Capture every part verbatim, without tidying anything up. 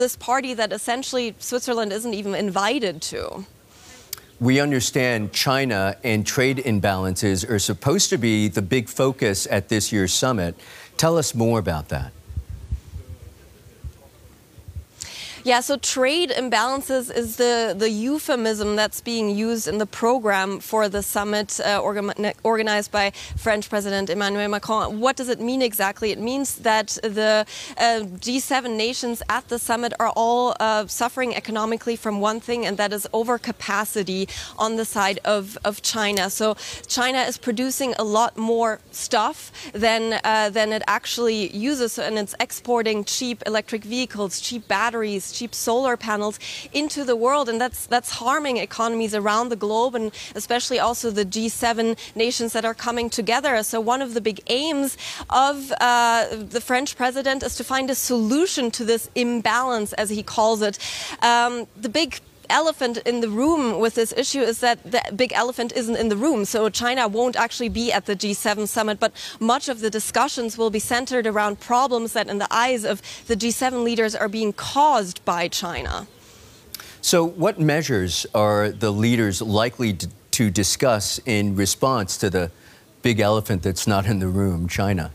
this party that essentially Switzerland isn't even invited to. We understand China and trade imbalances are supposed to be the big focus at this year's summit. Tell us more about that. Yeah, so trade imbalances is the, the euphemism that's being used in the program for the summit uh, orga organized by French President Emmanuel Macron. What does it mean exactly? It means that the uh, G seven nations at the summit are all uh, suffering economically from one thing, and that is overcapacity on the side of, of China. So China is producing a lot more stuff than, uh, than it actually uses, and it's exporting cheap electric vehicles, cheap batteries, cheap solar panels into the world, and that's that's harming economies around the globe, and especially also the G seven nations that are coming together. So one of the big aims of uh, the French president is to find a solution to this imbalance, as he calls it. Um, the big elephant in the room with this issue is that the big elephant isn't in the room. So China won't actually be at the G seven summit, but much of the discussions will be centered around problems that in the eyes of the G seven leaders are being caused by China. So what measures are the leaders likely to, to discuss in response to the big elephant that's not in the room, China?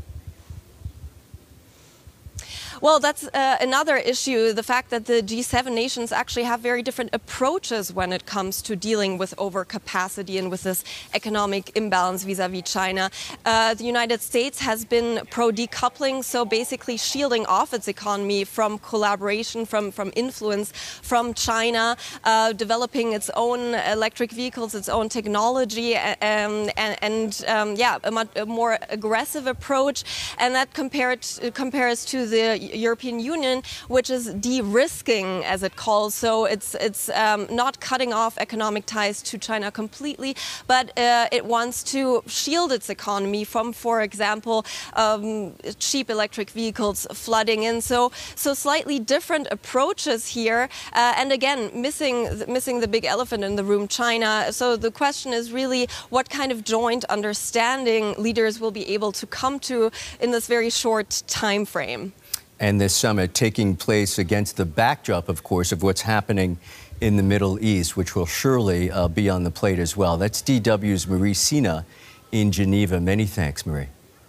Well, that's uh, another issue, the fact that the G seven nations actually have very different approaches when it comes to dealing with overcapacity and with this economic imbalance vis-à-vis China. Uh, the United States has been pro-decoupling, so basically shielding off its economy from collaboration, from, from influence from China, uh, developing its own electric vehicles, its own technology, um, and, and um, yeah, a, much, a more aggressive approach. And that compared, compares to the European Union, which is de-risking, as it calls. So it's it's um, not cutting off economic ties to China completely, but uh, it wants to shield its economy from, for example, um, cheap electric vehicles flooding in. So so slightly different approaches here, uh, and again missing missing the big elephant in the room, China. So the question is really what kind of joint understanding leaders will be able to come to in this very short time frame. And this summit taking place against the backdrop, of course, of what's happening in the Middle East, which will surely uh, be on the plate as well. That's D W's Marie Sina in Geneva. Many thanks, Marie.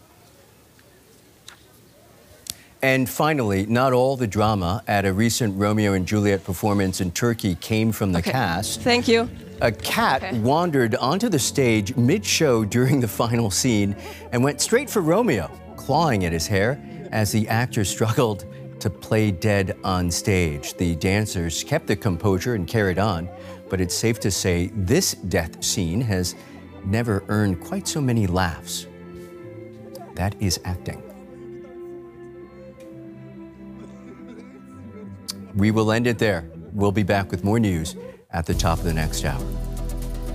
And finally, not all the drama at a recent Romeo and Juliet performance in Turkey came from the okay. cast. Thank you. A cat okay. wandered onto the stage mid-show during the final scene and went straight for Romeo, clawing at his hair as the actor struggled to play dead on stage. The dancers kept their composure and carried on, but it's safe to say this death scene has never earned quite so many laughs. That is acting. We will end it there. We'll be back with more news at the top of the next hour.